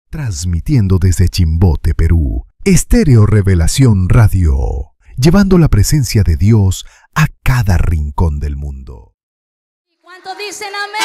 Transmitiendo desde Chimbote, Perú, Estéreo Revelación Radio, llevando la presencia de Dios a cada rincón del mundo. ¿Cuántos dicen amén?